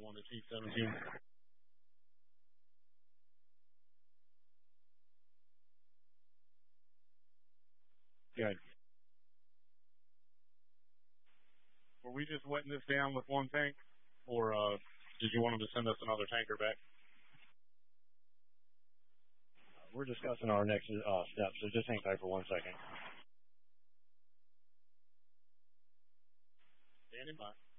1 to Chief 17. Good. Were we just wetting this down with one tank, or did you want them to send us another tanker back? We're discussing our next steps, so just hang tight for 1 second. Standing by.